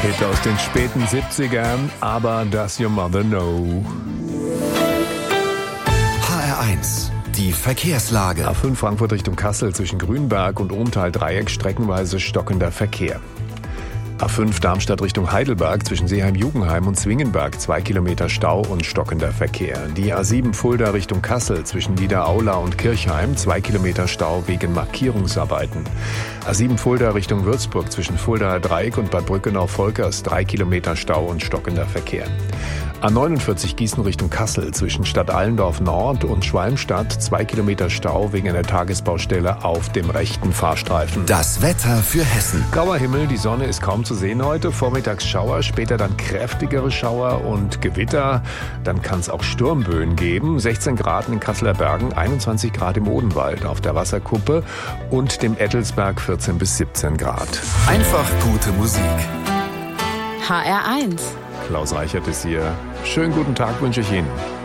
Hit aus den späten 70ern, aber Does Your Mother Know? HR1, die Verkehrslage. A5 Frankfurt Richtung Kassel zwischen Grünberg und Ohntal-Dreieck streckenweise stockender Verkehr. A5 Darmstadt Richtung Heidelberg zwischen Seeheim-Jugenheim und Zwingenberg 2 Kilometer Stau und stockender Verkehr. Die A7 Fulda Richtung Kassel zwischen Niederaula und Kirchheim 2 Kilometer Stau wegen Markierungsarbeiten. A7 Fulda Richtung Würzburg zwischen Fuldaer Dreieck und Bad Brückenau-Volkers 3 Kilometer Stau und stockender Verkehr. A49 Gießen Richtung Kassel zwischen Stadt Allendorf Nord und Schwalmstadt 2 Kilometer Stau wegen einer Tagesbaustelle auf dem rechten Fahrstreifen. Das Wetter für Hessen. Grauer Himmel, die Sonne ist kaum zu sehen heute. Vormittags Schauer, später dann kräftigere Schauer und Gewitter. Dann kann es auch Sturmböen geben. 16 Grad in Kasseler Bergen, 21 Grad im Odenwald, auf der Wasserkuppe und dem Ettelsberg 14 bis 17 Grad. Einfach gute Musik. HR1. Klaus Reichert ist hier. Schönen guten Tag wünsche ich Ihnen.